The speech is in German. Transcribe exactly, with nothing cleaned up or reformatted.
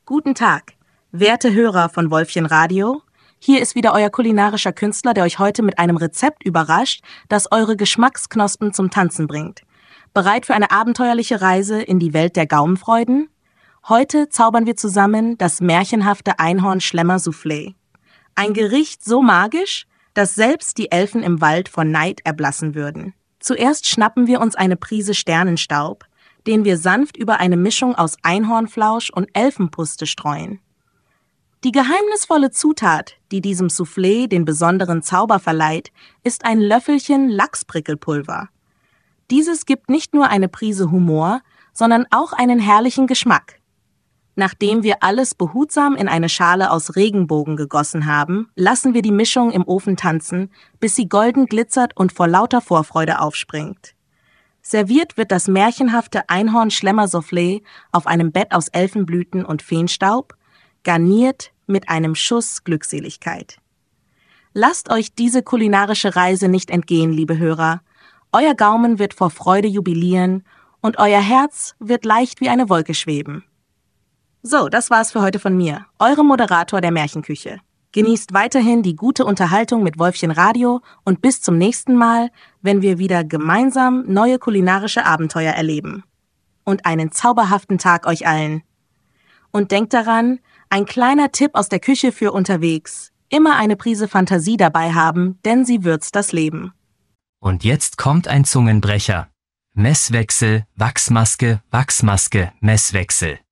Guten Tag, werte Hörer von Wolfchen Radio. Hier ist wieder euer kulinarischer Künstler, der euch heute mit einem Rezept überrascht, das eure Geschmacksknospen zum Tanzen bringt. Bereit für eine abenteuerliche Reise in die Welt der Gaumenfreuden? Heute zaubern wir zusammen das märchenhafte Einhorn-Schlemmer-Soufflé. Ein Gericht so magisch, dass selbst die Elfen im Wald vor Neid erblassen würden. Zuerst schnappen wir uns eine Prise Sternenstaub, den wir sanft über eine Mischung aus Einhornflausch und Elfenpuste streuen. Die geheimnisvolle Zutat, die diesem Soufflé den besonderen Zauber verleiht, ist ein Löffelchen Lachsprickelpulver. Dieses gibt nicht nur eine Prise Humor, sondern auch einen herrlichen Geschmack. Nachdem wir alles behutsam in eine Schale aus Regenbogen gegossen haben, lassen wir die Mischung im Ofen tanzen, bis sie golden glitzert und vor lauter Vorfreude aufspringt. Serviert wird das märchenhafte Einhorn-Schlemmer-Soufflé auf einem Bett aus Elfenblüten und Feenstaub, garniert mit einem Schuss Glückseligkeit. Lasst euch diese kulinarische Reise nicht entgehen, liebe Hörer. Euer Gaumen wird vor Freude jubilieren und euer Herz wird leicht wie eine Wolke schweben. So, das war's für heute von mir, eurem Moderator der Märchenküche. Genießt weiterhin die gute Unterhaltung mit Wolfchen Radio und bis zum nächsten Mal, wenn wir wieder gemeinsam neue kulinarische Abenteuer erleben. Und einen zauberhaften Tag euch allen. Und denkt daran, ein kleiner Tipp aus der Küche für unterwegs. Immer eine Prise Fantasie dabei haben, denn sie würzt das Leben. Und jetzt kommt ein Zungenbrecher. Messwechsel, Wachsmaske, Wachsmaske, Messwechsel.